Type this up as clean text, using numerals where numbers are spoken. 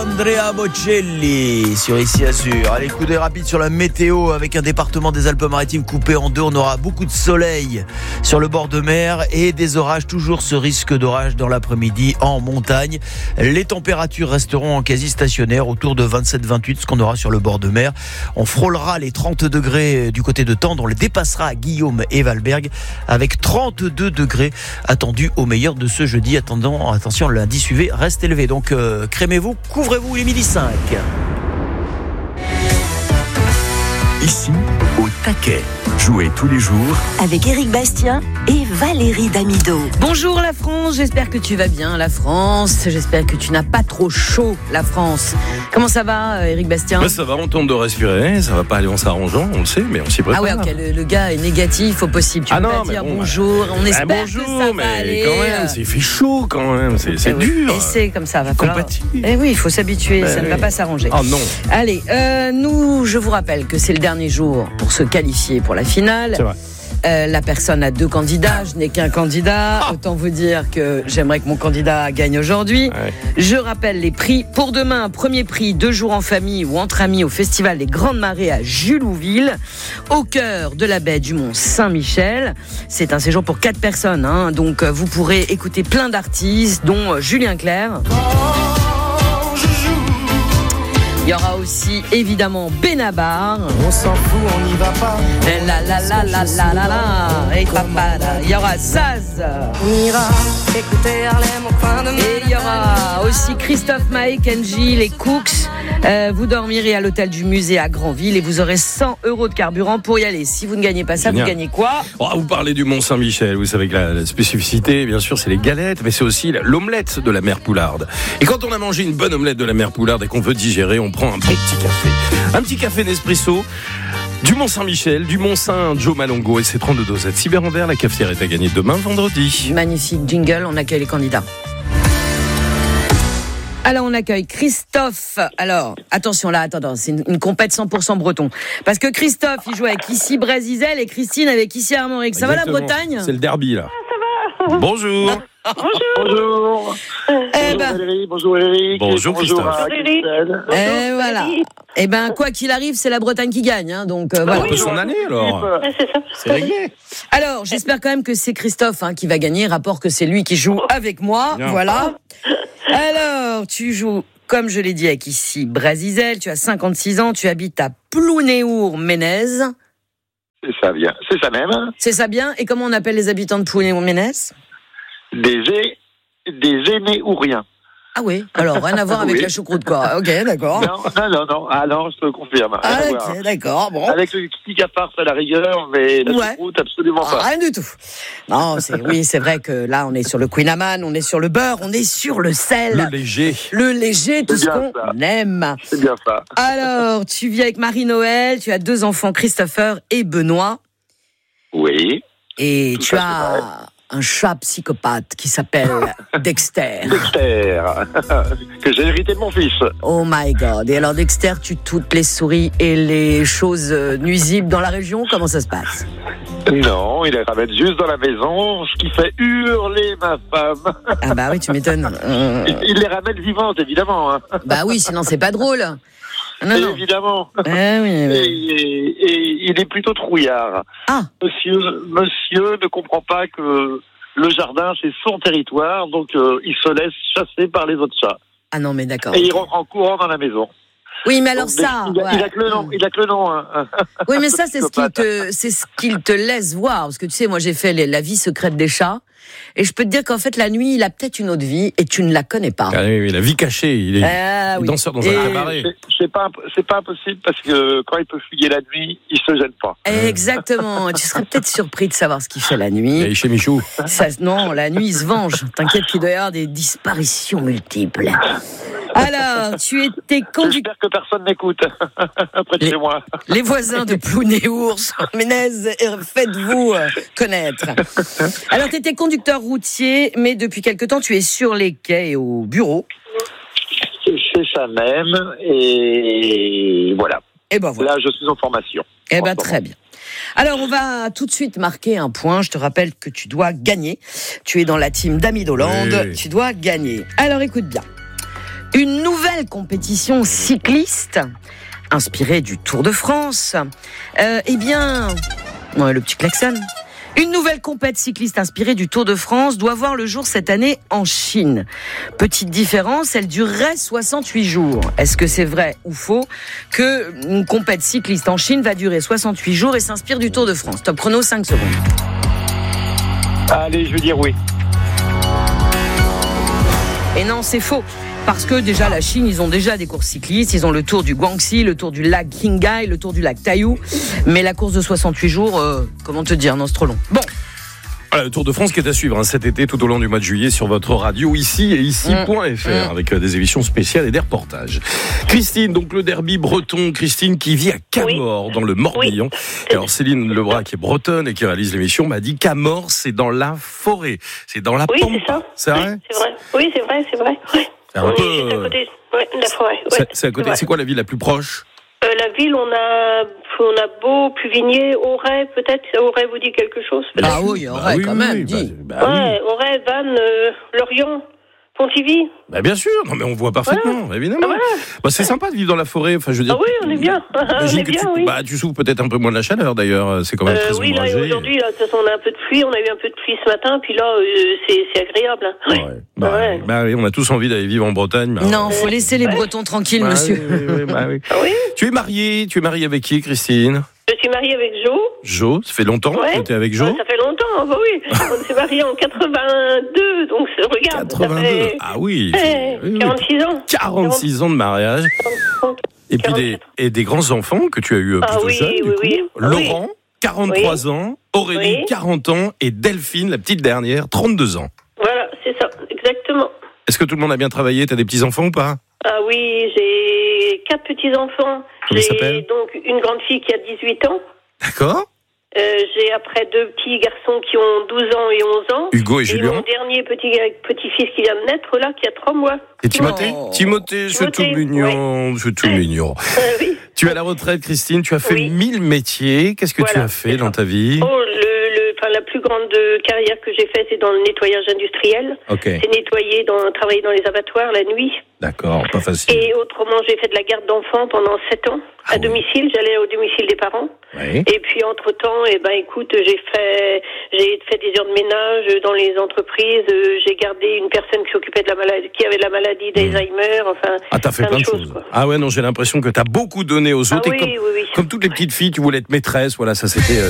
Andrea Bocelli sur Ici Azur. Allez, coup d'œil rapide sur la météo avec un département des Alpes-Maritimes coupé en deux. On aura beaucoup de soleil sur le bord de mer et des orages. Toujours ce risque d'orage dans l'après-midi en montagne. Les températures resteront en quasi stationnaire autour de 27-28, ce qu'on aura sur le bord de mer. On frôlera les 30 degrés du côté de Tendre. On les dépassera à Guillaume et Valberg avec 32 degrés attendus au meilleur de ce jeudi. Attention, l'indice UV reste élevé. Donc crémez-vous, couvrez-vous, il est 12h05. Ici, au taquet. Jouez tous les jours avec Éric Bastien et Valérie Damido. Bonjour la France, j'espère que tu vas bien la France. J'espère que tu n'as pas trop chaud la France. Comment ça va Éric Bastien ? Ça va, on tente de respirer, ça va pas aller en s'arrangeant, on le sait, mais on s'y prépare. Ah ouais, ok, le gars est négatif au possible. Tu peux pas dire bonjour, on espère que ça va aller. Quand même, il fait chaud quand même, c'est dur. Et c'est comme ça, va falloir. Compatible. Eh oui, il faut s'habituer, ça ne va pas s'arranger. Oh non. Allez, je vous rappelle que c'est le dernier jour pour se qualifier pour la finale. C'est vrai. La personne a 2 candidats, je n'ai qu'un candidat. Autant vous dire que j'aimerais que mon candidat gagne aujourd'hui. Ouais. Je rappelle les prix. Pour demain, premier prix, 2 jours en famille ou entre amis au Festival des Grandes Marées à Julouville, au cœur de la baie du Mont Saint-Michel. C'est un séjour pour 4 personnes, hein. Donc vous pourrez écouter plein d'artistes, dont Julien Clerc. Il y aura aussi évidemment Benabar. On s'en fout, on n'y va pas. Et il y aura Zaz. On ira écouter Harlem au coin de Et il y aura aussi Christophe Maé, Kenji, les Cooks. Vous dormirez à l'hôtel du musée à Granville et vous aurez 100 € de carburant pour y aller. Si vous ne gagnez pas ça, Génial. Vous gagnez quoi ? Vous parlez du Mont Saint-Michel, vous savez que la spécificité, bien sûr, c'est les galettes, mais c'est aussi l'omelette de la mère Poularde. Et quand on a mangé une bonne omelette de la mère Poularde et qu'on veut digérer, on prend un bon petit café. Un petit café Nespresso du Mont Saint-Michel, du Mont Saint-Joe Malongo et ses 32 dosettes Cyber en verre. La cafetière est à gagner demain vendredi. Magnifique jingle, on accueille les candidats. Alors on accueille Christophe. Alors attention là, attends, c'est une compète 100% breton. Parce que Christophe, il joue avec Issy Brasizel et Christine avec Issy Armorique. Ça Exactement. va la Bretagne ? C'est le derby là. Ça va. Bonjour. Bonjour. Eh ben, Valérie, bonjour Eric. Bonjour, Christophe. à Christelle. et voilà. Eh ben quoi qu'il arrive, c'est la Bretagne qui gagne, hein, donc voilà. On peut s'en aller alors. C'est ça. C'est réglé. Alors j'espère quand même que c'est Christophe qui va gagner. Rapport que c'est lui qui joue avec moi. Bien. Voilà. Alors tu joues, comme je l'ai dit, avec Issy Brasizel. Tu as 56 ans. Tu habites à Plounéour-Ménez. C'est ça bien. C'est ça même. C'est ça bien. Et comment on appelle les habitants de Plounéour-Ménez ? Des aînés ou rien. Ah oui, alors rien à voir avec Oui. la choucroute quoi. Ok, d'accord. Non. Alors, je te confirme. Rien à voir. Ok, d'accord, bon. Avec le petit cafard à la rigueur, mais la Ouais. choucroute, absolument pas. Rien du tout. Non, c'est vrai que là, on est sur le Queen Amman, on est sur le beurre, on est sur le sel. Le léger. Le léger, tout C'est ce bien qu'on ça. aime. C'est bien ça. Alors, tu vis avec Marie-Noël, tu as 2 enfants, Christopher et Benoît. Oui. Et Tout tu ça, as un chat psychopathe qui s'appelle Dexter. Dexter, que j'ai hérité de mon fils. Oh my God. Et alors, Dexter tue toutes les souris et les choses nuisibles dans la région. Comment ça se passe ? Non, il les ramène juste dans la maison, ce qui fait hurler ma femme. Ah bah oui, tu m'étonnes. Il les ramène vivantes, évidemment. Hein. Bah oui, sinon c'est pas drôle. Non. Évidemment. Ah oui. Et il est plutôt trouillard. Ah. Monsieur ne comprend pas que le jardin, c'est son territoire, donc il se laisse chasser par les autres chats. Ah non, mais d'accord. Et il rentre en courant dans la maison. Oui, mais alors Donc, ça... il a que le nom. Il a que le nom. Hein. Oui, mais ça, c'est ce qu'il te laisse voir. Parce que tu sais, moi, j'ai fait la vie secrète des chats. Et je peux te dire qu'en fait, la nuit, il a peut-être une autre vie et tu ne la connais pas. Ah oui, la vie cachée. Il est Oui. danseur dans un cabaret. C'est pas impossible parce que quand il peut fuyer la nuit, il se gêne pas. Exactement. Tu serais peut-être surpris de savoir ce qu'il fait la Il nuit. est chez Michou. Non, la nuit, il se venge. T'inquiète qu'il doit y avoir des disparitions multiples. Alors, tu étais conducteur... J'espère que personne n'écoute près de chez moi. Les voisins de Plounéours-Ménez, faites-vous connaître. Alors, tu étais conducteur routier, mais depuis quelque temps, tu es sur les quais et au bureau. C'est ça même, et voilà. Et ben voilà. Là, je suis en formation. Eh ben très bien. Alors, on va tout de suite marquer un point. Je te rappelle que tu dois gagner. Tu es dans la team d'Ami d'Hollande. Oui. Tu dois gagner. Alors, écoute bien. Une nouvelle compétition cycliste inspirée du Tour de France. Le petit klaxon. Une nouvelle compète cycliste inspirée du Tour de France doit voir le jour cette année en Chine. Petite différence, elle durerait 68 jours. Est-ce que c'est vrai ou faux qu'une compète cycliste en Chine va durer 68 jours et s'inspire du Tour de France? Top chrono, 5 secondes. Allez, je veux dire oui. Et non, c'est faux. Parce que déjà, la Chine, ils ont déjà des courses cyclistes. Ils ont le tour du Guangxi, le tour du lac Qinghai, le tour du lac Taiyou. Mais la course de 68 jours, comment te dire, non, c'est trop long. Bon. Voilà, le Tour de France qui est à suivre cet été tout au long du mois de juillet sur votre radio ici et ici.fr avec des émissions spéciales et des reportages. Christine, donc le derby breton, Christine qui vit à Camors dans le Morbihan. Et alors Céline Lebras qui est bretonne et qui réalise l'émission m'a dit Camors c'est dans la forêt, c'est dans la pampa. Oui, c'est ça. C'est vrai? C'est vrai. Oui, c'est vrai. Ouais. C'est on est juste à côté de la forêt. Ouais, c'est à côté. C'est quoi la ville la plus proche? La ville, on a Beau, Pluvigné, Auray, peut-être. Auray vous dit quelque chose? Ah oui, Auray quand même. Oui. Auray, Vannes, Lorient, Pontivy. Bah bien sûr, non mais on voit parfaitement, évidemment. C'est sympa de vivre dans la forêt. Enfin, je veux dire. Ah oui, on est bien. Tu souffres peut-être un peu moins de la chaleur d'ailleurs. C'est quand même très oui, là aujourd'hui, de toute façon, on a un peu de pluie. On a eu un peu de pluie ce matin, puis là, c'est agréable. Oui, on a tous envie d'aller vivre en Bretagne. Non, faut laisser les Bretons tranquilles, monsieur. Oui. Tu es mariée avec qui, Christine? Je suis mariée avec Jo, ça fait longtemps que tu es avec Jo? Ça fait longtemps, oui. On s'est mariés en 82, donc regarde. 82, ça fait... ah oui. 46 ans. 46 ans de mariage. Et des grands-enfants que tu as eu plus jeunes, oui. Laurent, 43 ans, Aurélie, 40 ans, et Delphine, la petite dernière, 32 ans. Voilà, c'est ça, exactement. Est-ce que tout le monde a bien travaillé? T'as des petits-enfants ou pas? Ah oui, j'ai 4 petits-enfants. J'ai donc une grande fille qui a 18 ans. D'accord. J'ai après 2 petits garçons qui ont 12 ans et 11 ans. Hugo et Julien. Mon dernier petit-fils qui vient de naître là, qui a 3 mois. Et Timothée, c'est tout mignon. C'est tout mignon. Oui. Tu es à la retraite, Christine. Tu as fait 1000 métiers. Qu'est-ce que tu as fait dans ta vie? La plus grande carrière que j'ai faite, c'est dans le nettoyage industriel. Okay. C'est travailler dans les abattoirs la nuit. D'accord, pas facile. Et autrement, j'ai fait de la garde d'enfants pendant 7 ans à domicile. J'allais au domicile des parents. Oui. Et puis entre-temps, écoute, j'ai fait des heures de ménage dans les entreprises. J'ai gardé une personne qui s'occupait de la maladie, qui avait la maladie d'Alzheimer. Enfin, t'as fait plein de choses. Ah ouais, non, j'ai l'impression que t'as beaucoup donné aux autres. Oui. Comme toutes les petites filles, tu voulais être maîtresse. Voilà, ça c'était